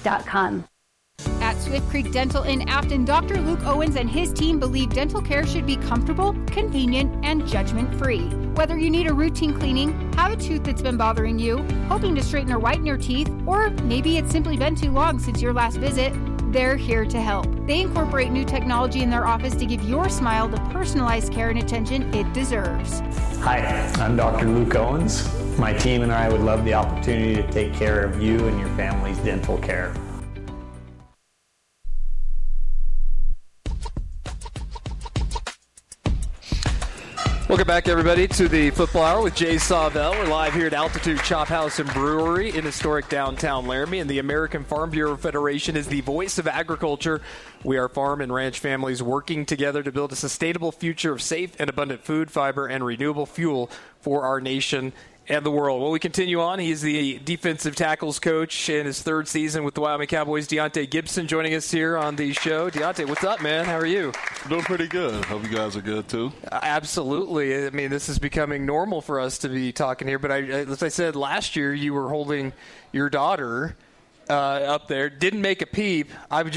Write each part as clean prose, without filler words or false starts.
swiftcreek.com. At Swift Creek Dental in Afton, Dr. Luke Owens and his team believe dental care should be comfortable, convenient, and judgment-free. Whether you need a routine cleaning, have a tooth that's been bothering you, hoping to straighten or whiten your teeth, or maybe it's simply been too long since your last visit, they're here to help. They incorporate new technology in their office to give your smile the personalized care and attention it deserves. Hi, I'm Dr. Luke Owens. My team and I would love the opportunity to take care of you and your family's dental care. Welcome back, everybody, to the Football Hour with Jay Sawvell. We're live here at Altitude Chop House and Brewery in historic downtown Laramie, and the American Farm Bureau Federation is the voice of agriculture. We are farm and ranch families working together to build a sustainable future of safe and abundant food, fiber, and renewable fuel for our nation and the world. Well, we continue on. He's the defensive tackles coach in his third season with the Wyoming Cowboys. Deontay Gibson joining us here on the show. Deontay, what's up, man? How are you? Doing pretty good. Hope you guys are good, too. Absolutely. I mean, this is becoming normal for us to be talking here. But as I said, last year you were holding your daughter up there. Didn't make a peep.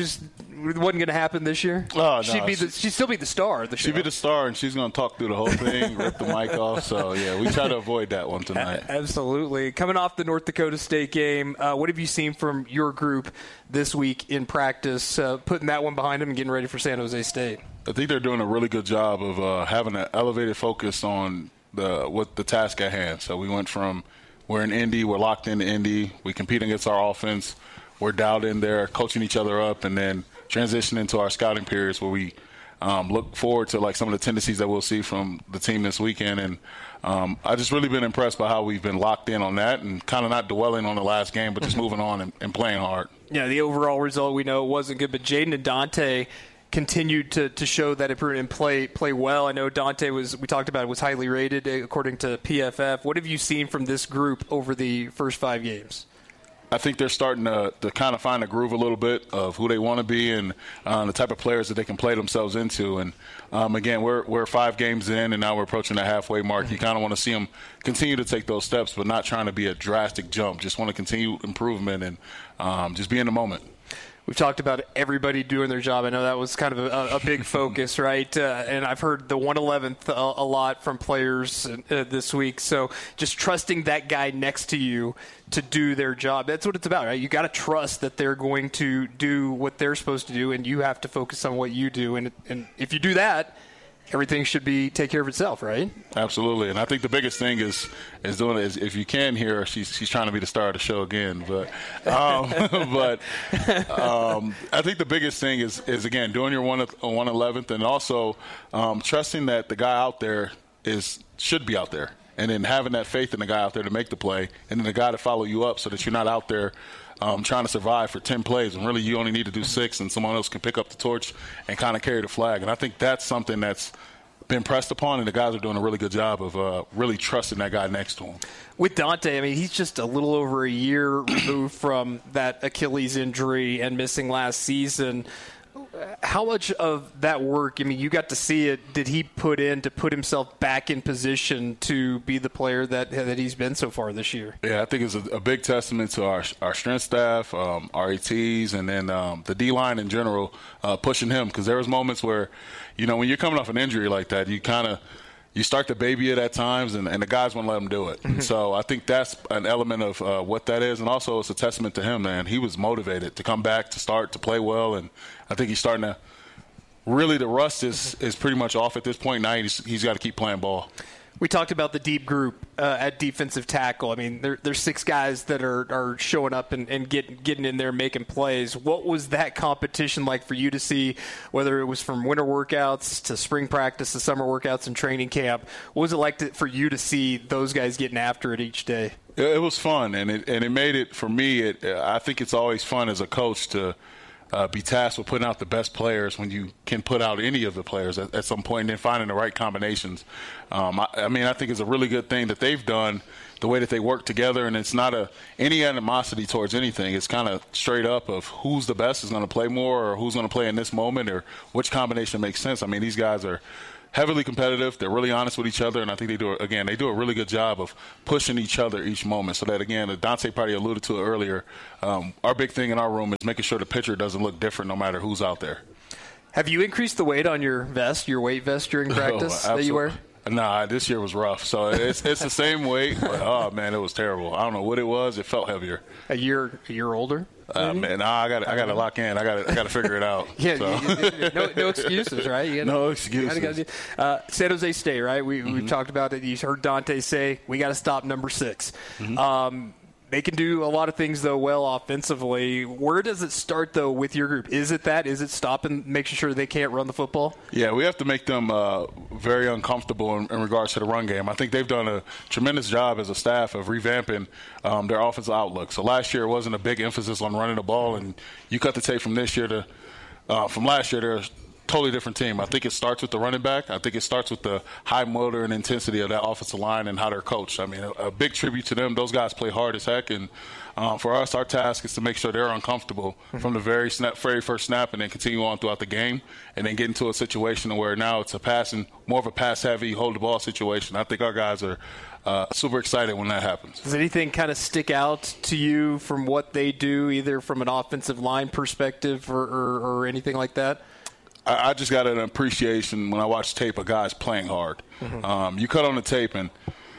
It wasn't going to happen this year? Oh, no. She'd still be the star of the show. She'd be the star, and she's going to talk through the whole thing, rip the mic off. So, yeah, we try to avoid that one tonight. Absolutely. Coming off the North Dakota State game, what have you seen from your group this week in practice, putting that one behind them and getting ready for San Jose State? I think they're doing a really good job of having an elevated focus on the task at hand. So we went from we're in Indy, we're locked into Indy, we compete against our offense, we're dialed in there, coaching each other up, and then transition into our scouting periods where we look forward to like some of the tendencies that we'll see from the team this weekend. And I've just really been impressed by how we've been locked in on that and kind of not dwelling on the last game, but just moving on and playing hard. Yeah, the overall result we know wasn't good, but Jaden and Dante continued to show that improvement and play well. I know Dante we talked about it, was highly rated according to PFF. What have you seen from this group over the first 5 games? I think they're starting to kind of find a groove a little bit of who they want to be and the type of players that they can play themselves into. And, again, we're 5 games in, and now we're approaching the halfway mark. You kind of want to see them continue to take those steps, but not trying to be a drastic jump. Just want to continue improvement and just be in the moment. We've talked about everybody doing their job. I know that was kind of a big focus, right? And I've heard the 111th a lot from players this week. So just trusting that guy next to you to do their job. That's what it's about, right? You got to trust that they're going to do what they're supposed to do, and you have to focus on what you do. And if you do that, everything should take care of itself, right? Absolutely. And I think the biggest thing is doing it. If you can hear her, she's trying to be the star of the show again. But I think the biggest thing is again, doing your 111th and also trusting that the guy out there should be out there. And then having that faith in the guy out there to make the play and then the guy to follow you up so that you're not out there trying to survive for 10 plays, and really you only need to do 6, and someone else can pick up the torch and kind of carry the flag. And I think that's something that's been pressed upon, and the guys are doing a really good job of really trusting that guy next to him. With Dante, I mean, he's just a little over a year removed from that Achilles injury and missing last season. How much of that work, I mean, you got to see it, did he put in to put himself back in position to be the player that he's been so far this year? Yeah, I think it's a big testament to our strength staff, our ATs, and then the D-line in general pushing him, because there was moments where, when you're coming off an injury like that, you start to baby it at times, and the guys won't let him do it. And so I think that's an element of what that is, and also it's a testament to him, man. He was motivated to come back, to start, to play well, and I think he's starting to really, the rust is pretty much off at this point. Now he's got to keep playing ball. We talked about the deep group at defensive tackle. I mean, there's 6 guys that are showing up and getting in there making plays. What was that competition like for you to see, whether it was from winter workouts to spring practice to summer workouts and training camp? What was it like for you to see those guys getting after it each day? It was fun, and it made it, for me, I think it's always fun as a coach to be tasked with putting out the best players when you can put out any of the players at some point and then finding the right combinations. I think it's a really good thing that they've done, the way that they work together, and it's not any animosity towards anything. It's kind of straight up of who's the best is going to play more or who's going to play in this moment or which combination makes sense. I mean, these guys are heavily competitive. They're really honest with each other, and I think they do a really good job of pushing each other each moment. So that, again, Dante probably alluded to it earlier, our big thing in our room is making sure the pitcher doesn't look different no matter who's out there. Have you increased the weight on your weight vest during practice that you wear? Nah, this year was rough. So it's the same weight, but oh man, it was terrible. I don't know what it was. It felt heavier. A year older? Man, I got to lock in. I got to figure it out. Yeah, so. no excuses, right? No excuses. San Jose State, right? We've talked about it. You heard Dante say we got to stop number 6. Mm-hmm. They can do a lot of things, though, well offensively. Where does it start, though, with your group? Is it that? Is it stopping, making sure they can't run the football? Yeah, we have to make them very uncomfortable in regards to the run game. I think they've done a tremendous job as a staff of revamping their offensive outlook. So last year it wasn't a big emphasis on running the ball, and you cut the tape from this year to from last year, they're totally different team. I think it starts with the running back. I think it starts with the high motor and intensity of that offensive line and how they're coached. I mean, a big tribute to them. Those guys play hard as heck, and for us, our task is to make sure they're uncomfortable from the very first snap and then continue on throughout the game and then get into a situation where now it's more of a pass-heavy, hold-the-ball situation. I think our guys are super excited when that happens. Does anything kind of stick out to you from what they do, either from an offensive line perspective or anything like that? I just got an appreciation when I watch tape of guys playing hard. Mm-hmm. You cut on the tape, and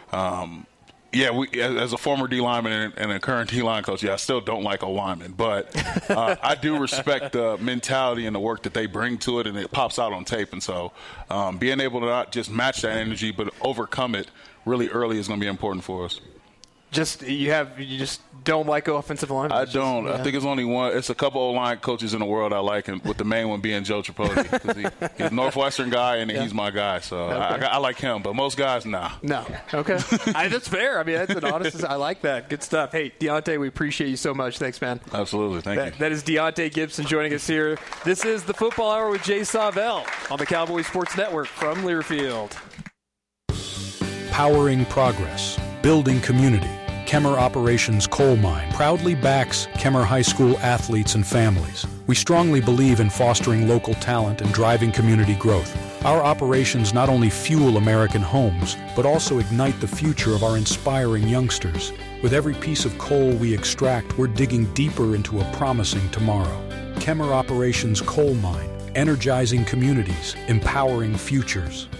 as a former D lineman and a current D line coach, I still don't like O linemen, but I do respect the mentality and the work that they bring to it, and it pops out on tape. And so, being able to not just match that energy but overcome it really early is going to be important for us. You just don't like offensive line? I don't. I think it's only one. It's a couple O-line coaches in the world I like, and with the main one being Joe Tripodi, because he's a Northwestern guy and he's my guy. So okay. I like him, but most guys, nah. No. Okay. That's fair. I mean, that's an honest. I like that. Good stuff. Hey, Deontay, we appreciate you so much. Thanks, man. Absolutely. Thank you. That is Deontay Gibson joining us here. This is the Football Hour with Jay Sawvel on the Cowboys Sports Network from Learfield. Powering progress. Building community. Kemmer Operations Coal Mine proudly backs Kemmer High School athletes and families. We strongly believe in fostering local talent and driving community growth. Our operations not only fuel American homes, but also ignite the future of our inspiring youngsters. With every piece of coal we extract, we're digging deeper into a promising tomorrow. Kemmer Operations Coal Mine, energizing communities, empowering futures.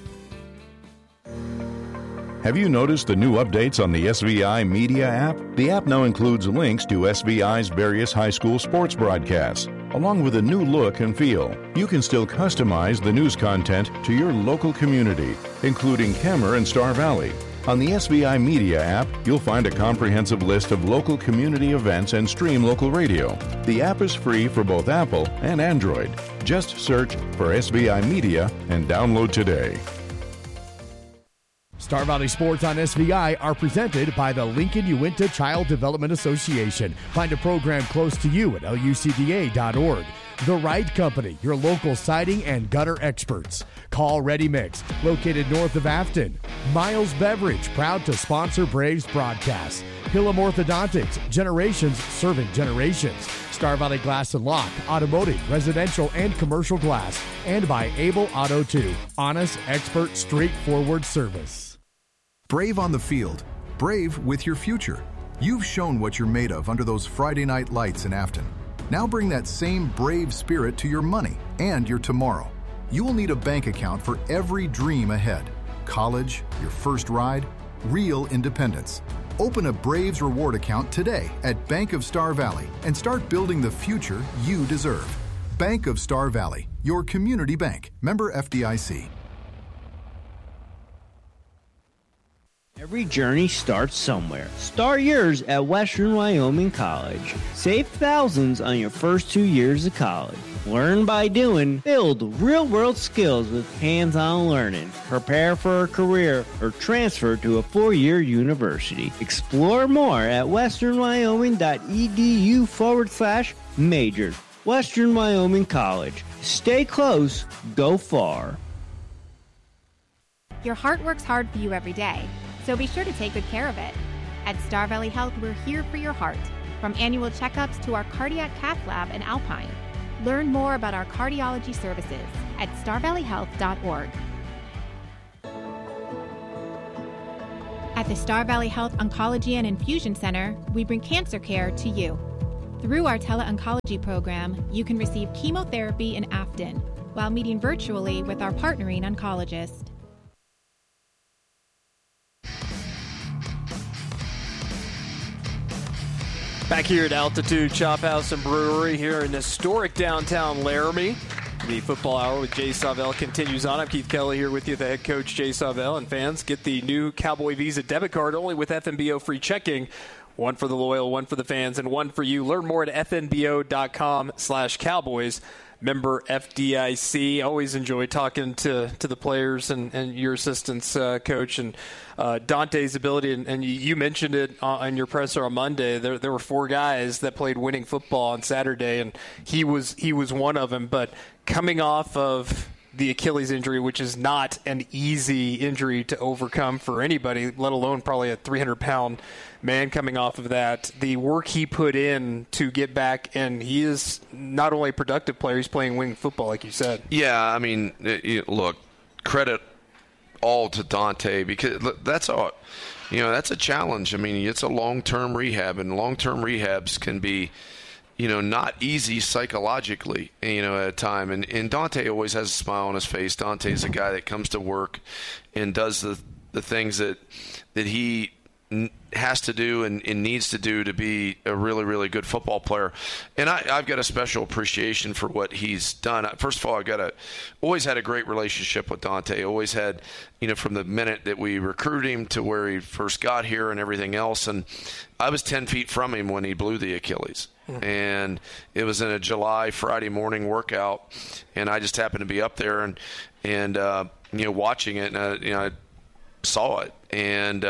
Have you noticed the new updates on the SVI Media app? The app now includes links to SVI's various high school sports broadcasts, along with a new look and feel. You can still customize the news content to your local community, including Kemmer and Star Valley. On the SVI Media app, you'll find a comprehensive list of local community events and stream local radio. The app is free for both Apple and Android. Just search for SVI Media and download today. Star Valley Sports on SVI are presented by the Lincoln Uinta Child Development Association. Find a program close to you at lucda.org. The Right Company, your local siding and gutter experts. Call Ready Mix, located north of Afton. Miles Beverage, proud to sponsor Braves broadcasts. Hillam Orthodontics, generations serving generations. Star Valley Glass and Lock, automotive, residential, and commercial glass. And by Able Auto 2, honest, expert, straightforward service. Brave on the field, brave with your future. You've shown what you're made of under those Friday night lights in Afton. Now bring that same brave spirit to your money and your tomorrow. You will need a bank account for every dream ahead. College, your first ride, real independence. Open a Braves reward account today at Bank of Star Valley and start building the future you deserve. Bank of Star Valley, your community bank. Member FDIC. Every journey starts somewhere. Start yours at Western Wyoming College. Save thousands on your first 2 years of college. Learn by doing. Build real-world skills with hands-on learning. Prepare for a career or transfer to a 4-year university. Explore more at westernwyoming.edu/majors. Western Wyoming College. Stay close. Go far. Your heart works hard for you every day, so be sure to take good care of it. At Star Valley Health, we're here for your heart, from annual checkups to our cardiac cath lab in Alpine. Learn more about our cardiology services at starvalleyhealth.org. At the Star Valley Health Oncology and Infusion Center, we bring cancer care to you. Through our tele-oncology program, you can receive chemotherapy in Afton while meeting virtually with our partnering oncologist. Back here at Altitude Chop House and Brewery here in historic downtown Laramie. The Football Hour with Jay Sawvel continues on. I'm Keith Kelly here with you, the head coach, Jay Sawvel. And fans, get the new Cowboy Visa debit card only with FNBO free checking. One for the loyal, one for the fans, and one for you. Learn more at fnbo.com/Cowboys. Member FDIC. Always enjoy talking to the players and your assistants, Coach. And Dante's ability, and you mentioned it in your presser on Monday, there were 4 guys that played winning football on Saturday, and he was one of them. But coming off of the Achilles injury, which is not an easy injury to overcome for anybody, let alone probably a 300-pound man coming off of that, the work he put in to get back, and he is not only a productive player, he's playing winning football, like you said. Yeah, I mean, look, credit all to Dante, because that's a challenge. I mean, it's a long-term rehab, and long-term rehabs can be, not easy psychologically, at a time. And Dante always has a smile on his face. Dante's a guy that comes to work and does the things that he has to do and needs to do to be a really, really good football player. And I've got a special appreciation for what he's done. First of all, always had a great relationship with Dante. Always had, from the minute that we recruited him to where he first got here and everything else. And I was 10 feet from him when he blew the Achilles. And it was in a July Friday morning workout, and I just happened to be up there and watching it, and I saw it. And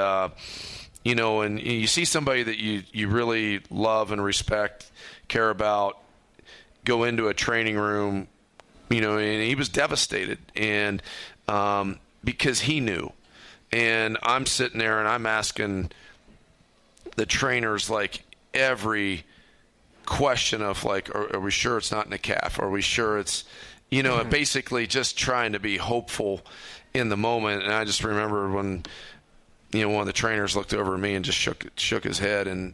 and you see somebody that you really love and respect, care about, go into a training room, and he was devastated, and because he knew. And I'm sitting there and I'm asking the trainers like every question of like, are we sure it's not in the calf? Are we sure it's, basically just trying to be hopeful in the moment. And I just remember when, one of the trainers looked over at me and just shook his head, and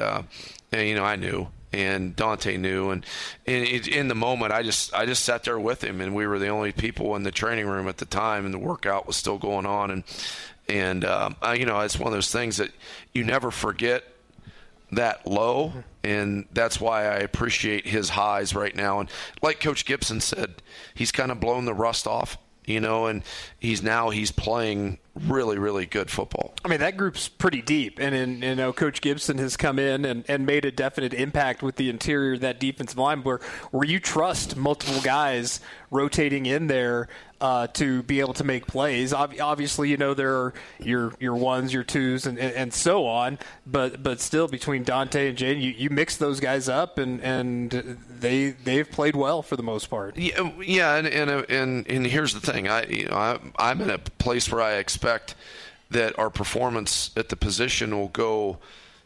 I knew, and Dante knew, and in the moment I just sat there with him, and we were the only people in the training room at the time, and the workout was still going on, and it's one of those things that you never forget that low, and that's why I appreciate his highs right now. And like Coach Gibson said, he's kind of blown the rust off, and he's playing really, really good football. I mean, that group's pretty deep, and Coach Gibson has come in and made a definite impact with the interior of that defensive line where you trust multiple guys rotating in there to be able to make plays. Obviously, there are your ones, your twos, and so on, but still between Dante and Jaden, you mix those guys up, and they've played well for the most part. Yeah, and here's the thing. I'm in a place where I expect that our performance at the position will go,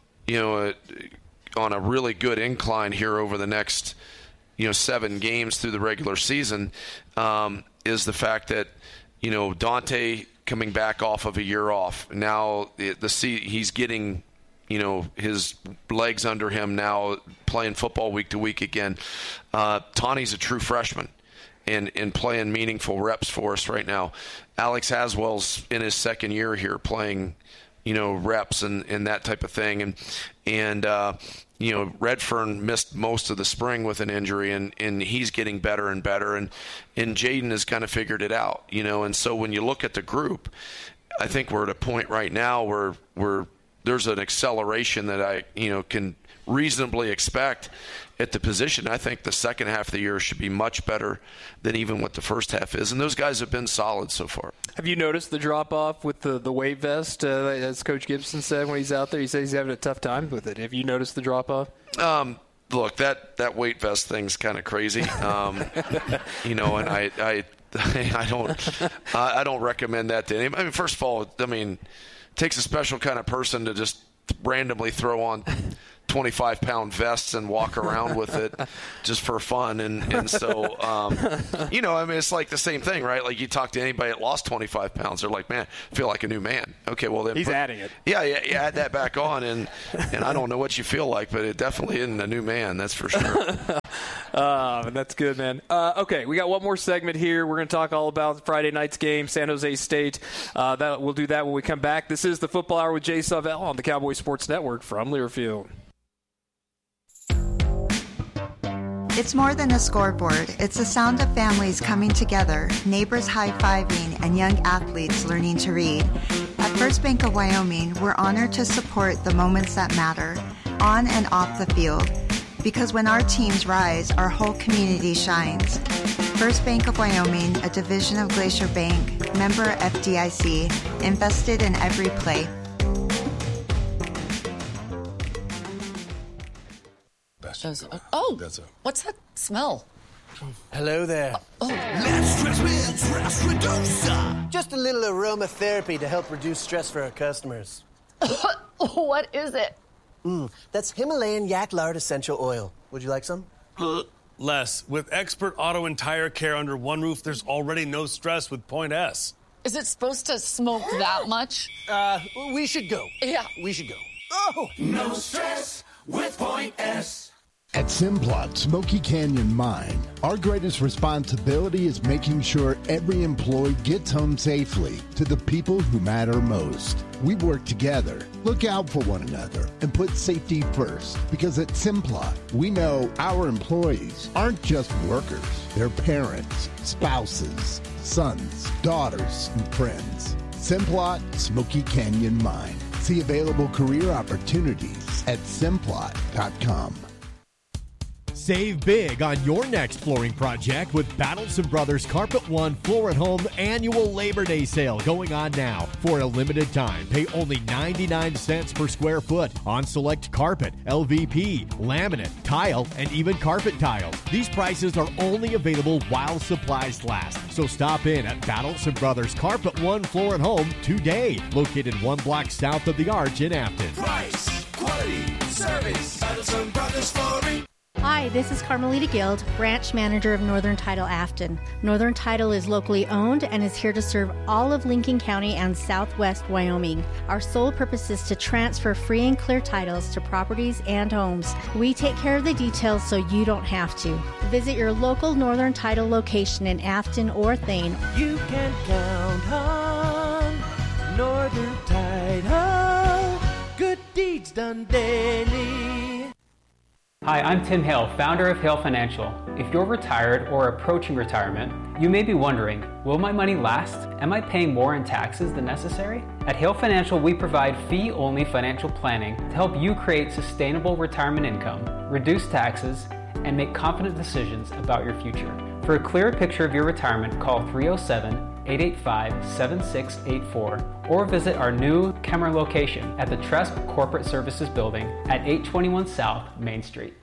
on a really good incline here over the next, 7 games through the regular season, is the fact that, Dante coming back off of a year off. Now he's getting, his legs under him now, playing football week to week again. Tawny's a true freshman and playing meaningful reps for us right now. Alex Haswell's in his second year here playing, reps and that type of thing. And Redfern missed most of the spring with an injury, and he's getting better and better. And Jaden has kind of figured it out, And so when you look at the group, I think we're at a point right now where there's an acceleration that I, can reasonably expect at the position. I think the second half of the year should be much better than even what the first half is. And those guys have been solid so far. Have you noticed the drop-off with the weight vest, as Coach Gibson said when he's out there? He says he's having a tough time with it. Have you noticed the drop-off? Look, that weight vest thing's kind of crazy. And I don't recommend that to anybody. I mean, first of all, it takes a special kind of person to just randomly throw on 25-pound vests and walk around with it just for fun. And so, it's like the same thing, right? Like you talk to anybody that lost 25 pounds, they're like, man, I feel like a new man. Okay, well then he's adding it. Yeah, add that back on, and I don't know what you feel like, but it definitely isn't a new man, that's for sure. That's good, man. Okay, we got one more segment here. We're going to talk all about Friday night's game, San Jose State. We'll do that when we come back. This is the Football Hour with Jay Sawvel on the Cowboy Sports Network from Learfield. It's more than a scoreboard. It's the sound of families coming together, neighbors high-fiving, and young athletes learning to read. At First Bank of Wyoming, we're honored to support the moments that matter, on and off the field. Because when our teams rise, our whole community shines. First Bank of Wyoming, a division of Glacier Bank, member FDIC, invested in every play. What's that smell? Hello there. Let's stress with Stress Reducer. Just a little aromatherapy to help reduce stress for our customers. What is it? That's Himalayan yak lard essential oil. Would you like some? Les, with expert auto and tire care under one roof, there's already no stress with Point S. Is it supposed to smoke that much? We should go. Yeah. We should go. Oh! No stress with Point S. At Simplot Smoky Canyon Mine, our greatest responsibility is making sure every employee gets home safely to the people who matter most. We work together, look out for one another, and put safety first. Because at Simplot, we know our employees aren't just workers. They're parents, spouses, sons, daughters, and friends. Simplot Smoky Canyon Mine. See available career opportunities at Simplot.com. Save big on your next flooring project with Battleson Brothers Carpet One Floor at Home annual Labor Day sale going on now. For a limited time, pay only 99 cents per square foot on select carpet, LVP, laminate, tile, and even carpet tile. These prices are only available while supplies last. So stop in at Battleson Brothers Carpet One Floor at Home today. Located 1 block south of the Arch in Afton. Price, quality, service. Battleson Brothers Flooring. Hi, this is Carmelita Guild, branch manager of Northern Title Afton. Northern Title is locally owned and is here to serve all of Lincoln County and Southwest Wyoming. Our sole purpose is to transfer free and clear titles to properties and homes. We take care of the details so you don't have to. Visit your local Northern Title location in Afton or Thane. You can count on Northern Title. Good deeds done daily. Hi, I'm Tim Hale, founder of Hale Financial. If you're retired or approaching retirement, you may be wondering, will my money last? Am I paying more in taxes than necessary? At Hale Financial, we provide fee-only financial planning to help you create sustainable retirement income, reduce taxes, and make confident decisions about your future. For a clearer picture of your retirement, call 307-885-7684 or visit our new Kemmer location at the Tresp Corporate Services Building at 821 South Main Street.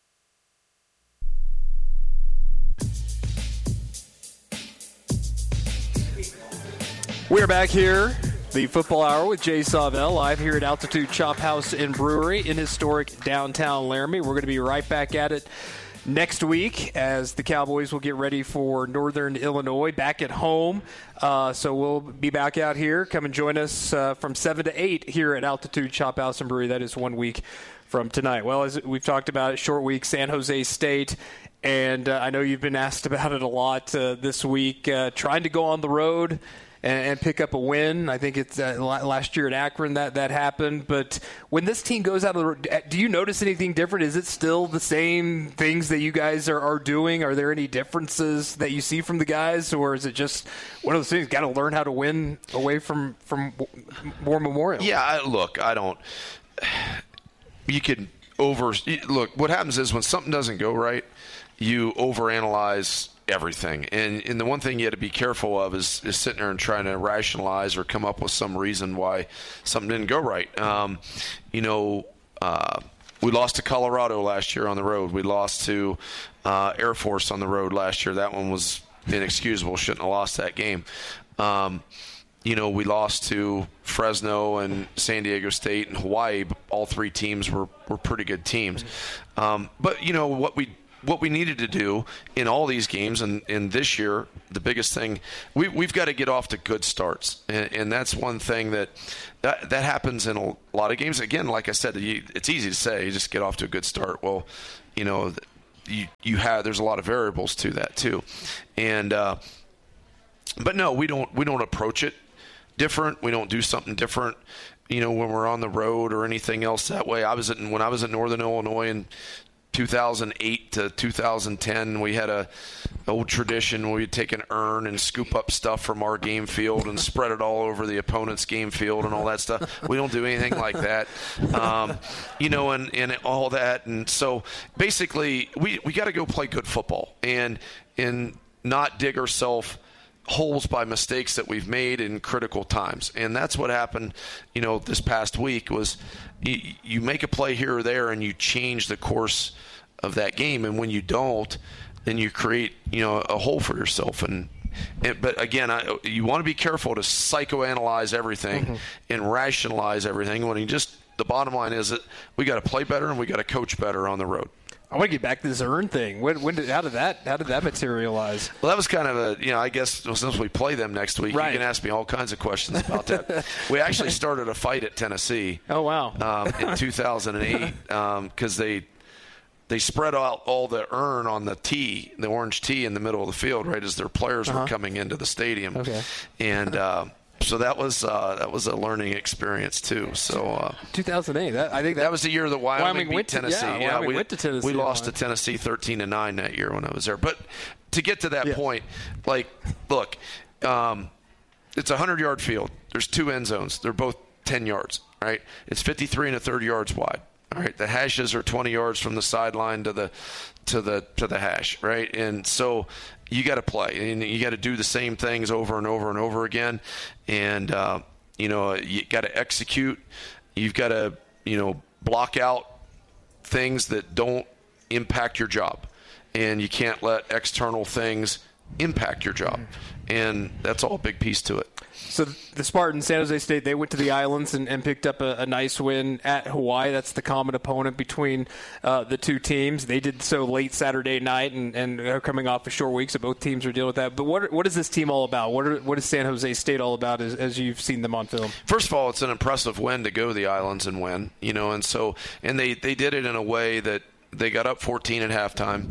We're back here, the Football Hour with Jay Sawvel, live here at Altitude Chop House and Brewery in historic downtown Laramie. We're going to be right back at it next week as the Cowboys will get ready for Northern Illinois back at home. So we'll be back out here. Come and join us from 7 to 8 here at Altitude Chop House and Brewery. That is 1 week from tonight. Well, as we've talked about it, short week, San Jose State. And I know you've been asked about it a lot this week. Trying to go on the road and pick up a win. I think it's last year at Akron that happened. But when this team goes out of the road, do you notice anything different? Is it still the same things that you guys are doing? Are there any differences that you see from the guys? Or is it just one of those things, got to learn how to win away from War Memorial? Yeah, look, I don't – you can look, what happens is when something doesn't go right, you overanalyze everything. And the one thing you have to be careful of is sitting there and trying to rationalize or come up with some reason why something didn't go right. We lost to Colorado last year on the road. We lost to Air Force on the road last year. That one was inexcusable. Shouldn't have lost that game. we lost to Fresno and San Diego State and Hawaii. All three teams were pretty good teams. But what we needed to do in all these games, and this year, the biggest thing, we've got to get off to good starts. And that's one thing that happens in a lot of games. Again, like I said, it's easy to say, you just get off to a good start. Well, there's a lot of variables to that too. And but no, we don't approach it different. We don't do something different, when we're on the road or anything else that way. When I was at Northern Illinois in 2008 to 2010, we had a old tradition where we'd take an urn and scoop up stuff from our game field and spread it all over the opponent's game field and all that stuff. We don't do anything like that, and all that. And so basically, we got to go play good football and not dig ourselves holes by mistakes that we've made in critical times. And that's what happened, this past week was you make a play here or there and you change the course of that game. And when you don't, then you create, a hole for yourself. But again, you want to be careful to psychoanalyze everything and rationalize everything when the bottom line is that we got to play better and we got to coach better on the road. I want to get back to this urn thing. How did that materialize? Well, that was kind of I guess since we play them next week, right. You can ask me all kinds of questions about that. We actually started a fight at Tennessee. Oh, wow. In 2008 because they spread out all the urn on the tee, the orange tee in the middle of the field, right as their players were coming into the stadium. Okay. And so that was a learning experience too. So 2008. I think that was the year that Wyoming beat Tennessee. We went to Tennessee. We lost to Tennessee 13-9 that year when I was there. But to get to that point, look, it's a 100-yard field. There's 2 end zones. They're both 10 yards. Right? It's 53 1/3 yards wide. All right. The hashes are 20 yards from the sideline to the hash. Right. And so you got to play, and you got to do the same things over and over and over again. And, you got to execute. You've got to, block out things that don't impact your job. And you can't let external things impact your job. And that's all a big piece to it. So the Spartans, San Jose State, they went to the islands and picked up a nice win at Hawaii. That's the common opponent between the two teams. They did so late Saturday night, and they're coming off a short week, so both teams are dealing with that. But what is this team all about? What is San Jose State all about as you've seen them on film? First of all, it's an impressive win to go to the islands and win. And they did it in a way that they got up 14 at halftime.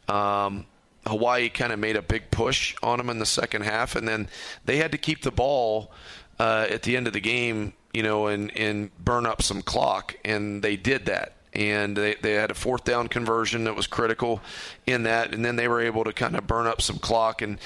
Hawaii kind of made a big push on them in the second half, and then they had to keep the ball at the end of the game, and burn up some clock, and they did that. And they had a 4th down conversion that was critical in that, and then they were able to kind of burn up some clock and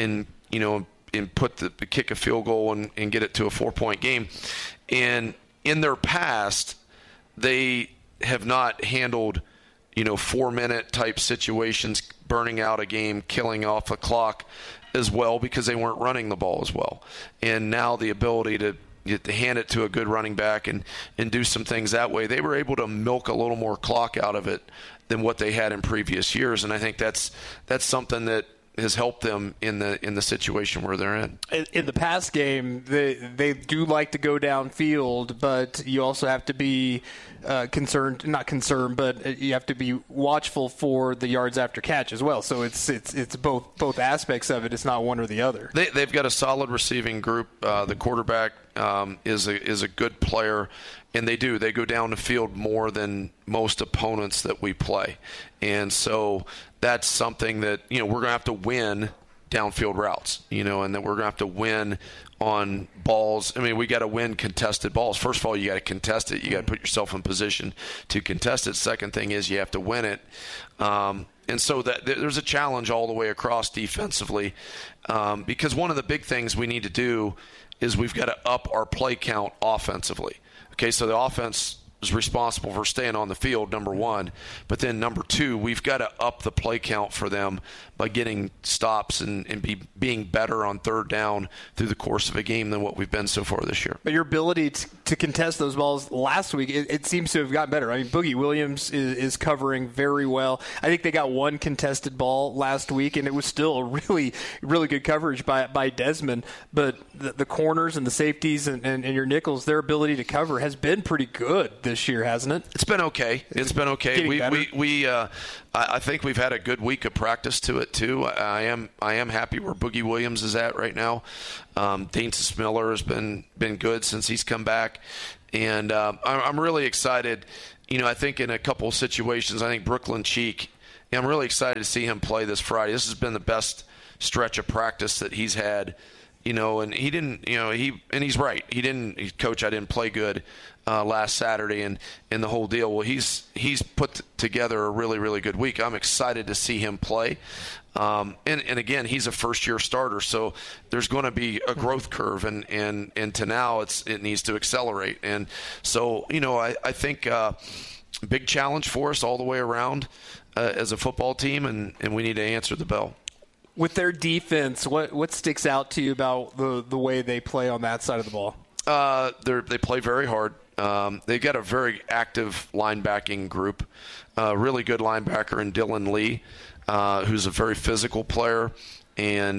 kick a field goal and get it to a 4-point game. And in their past, they have not handled 4-minute type situations, burning out a game, killing off a clock as well, because they weren't running the ball as well. And now the ability to hand it to a good running back and do some things that way, they were able to milk a little more clock out of it than what they had in previous years. And I think that's something that has helped them in the situation where they're in. In the past game, they do like to go downfield, but you also have to be not concerned, but you have to be watchful for the yards after catch as well. So it's both aspects of it. It's not one or the other. They've got a solid receiving group. The quarterback is a good player, and they go down the field more than most opponents that we play. And so that's something that, we're going to have to win downfield routes, and that we're going to have to win on balls. I mean, we got to win contested balls. First of all, you got to contest it. You got to put yourself in position to contest it. Second thing is you have to win it. And so there's a challenge all the way across defensively, because one of the big things we need to do is we've got to up our play count offensively. Okay, so the offense is responsible for staying on the field, number one. But then number two, we've got to up the play count for them by getting stops and being better on third down through the course of a game than what we've been so far this year. But your ability to contest those balls last week, it seems to have gotten better. I mean, Boogie Williams is covering very well. I think they got one contested ball last week, and it was still a really, really good coverage by Desmond. But the corners and the safeties and your nickels, their ability to cover has been pretty good this year, hasn't it? It's been okay. It's been okay. I think we've had a good week of practice to it too. I am happy where Boogie Williams is at right now. Daintus Miller has been good since he's come back, and I'm really excited. I think in a couple of situations, I think Brooklyn Cheek, I'm really excited to see him play this Friday. This has been the best stretch of practice that he's had. And he didn't. And he's right. Coach, I didn't play good last Saturday, and the whole deal. Well, he's put together a really, really good week. I'm excited to see him play. And again, he's a first-year starter, so there's going to be a growth curve, and to now it needs to accelerate. And so, I think big challenge for us all the way around as a football team, and we need to answer the bell. With their defense, what sticks out to you about the way they play on that side of the ball? They play very hard. They've got a very active linebacking group, really good linebacker in Dylan Lee, who's a very physical player, and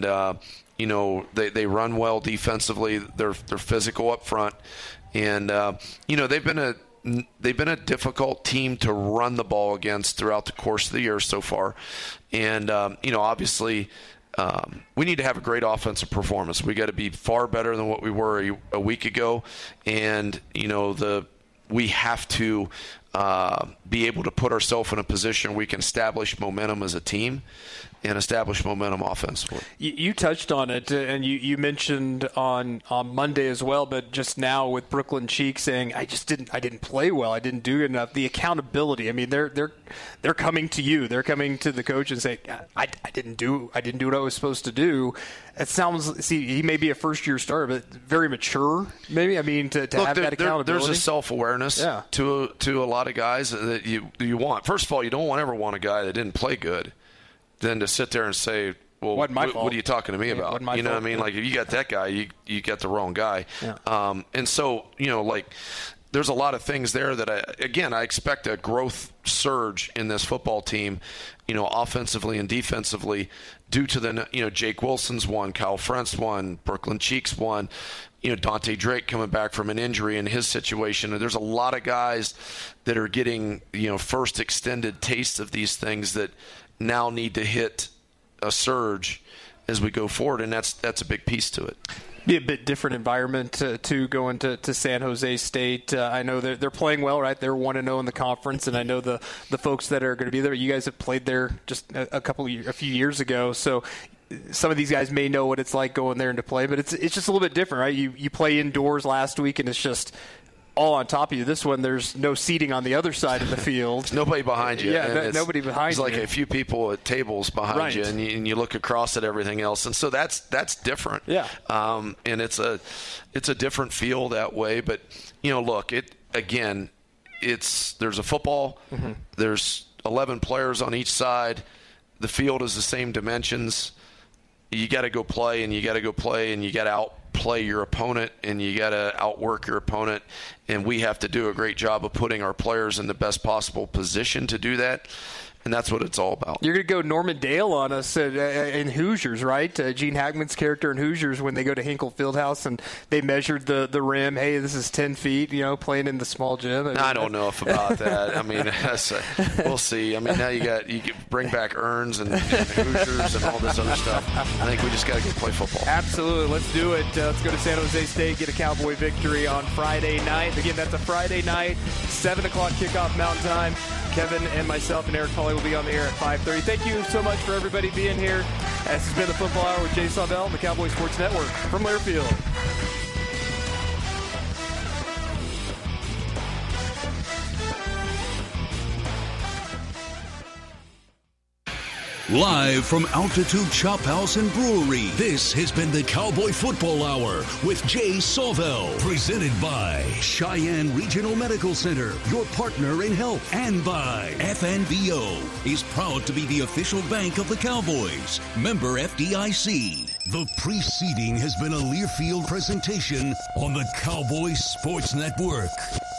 they run well defensively. They're physical up front, and they've been a difficult team to run the ball against throughout the course of the year so far, and obviously. We need to have a great offensive performance. We got to be far better than what we were a week ago, and we have to be able to put ourselves in a position where we can establish momentum as a team and establish momentum offensively. You touched on it, and you mentioned on Monday as well, but just now with Brooklyn Cheek saying, I didn't play well, I didn't do good enough. The accountability. I mean, they're coming to you, they're coming to the coach and say, I didn't do what I was supposed to do. It sounds. He may be a first-year starter, but very mature. Maybe. I mean, to have that accountability. There's a self-awareness to a lot of guys that you want. First of all, you don't ever want a guy that didn't play good. Then to sit there and say, well, what are you talking to me about? You know what I mean? Like, if you got that guy, you got the wrong guy. Yeah. And so, there's a lot of things there that I expect a growth surge in this football team, offensively and defensively, due to Jake Wilson's one, Kyle Frentz one, Brooklyn Cheeks one, Dante Drake coming back from an injury in his situation. And there's a lot of guys that are getting, first extended taste of these things that now need to hit a surge as we go forward, and that's a big piece to it. Be a bit different environment to go into San Jose State. I know they're playing well, right? They're 1-0 in the conference, and I know the folks that are going to be there. You guys have played there just a few years ago, so some of these guys may know what it's like going there and to play, but it's just a little bit different, right? You play indoors last week, and it's just all on top of you. This one, there's no seating on the other side of the field. There's nobody behind you. Yeah, nobody behind you. It's like a few people at tables behind you, and you look across at everything else, and so that's different. Yeah. And it's a different feel that way. But look, there's a football. Mm-hmm. There's 11 players on each side. The field is the same dimensions. You got to go play, and you got to outplay your opponent, and you got to outwork your opponent, and we have to do a great job of putting our players in the best possible position to do that. And that's what it's all about. You're going to go Norman Dale on us in Hoosiers, right? Gene Hackman's character in Hoosiers when they go to Hinkle Fieldhouse and they measured the rim. Hey, this is 10 feet, playing in the small gym. I don't know about that. I mean, we'll see. I mean, now you bring back urns and Hoosiers and all this other stuff. I think we just got to go play football. Absolutely. Let's do it. Let's go to San Jose State, get a Cowboy victory on Friday night. Again, that's a Friday night, 7 o'clock kickoff Mountain Time. Kevin and myself and Eric Pauly will be on the air at 5:30. Thank you so much for everybody being here. This has been the Football Hour with Jay Sawvell on the Cowboy Sports Network from Learfield. Live from Altitude Chop House and Brewery, this has been the Cowboy Football Hour with Jay Sawvell. Presented by Cheyenne Regional Medical Center, your partner in health. And by FNBO, is proud to be the official bank of the Cowboys. Member FDIC. The preceding has been a Learfield presentation on the Cowboys Sports Network.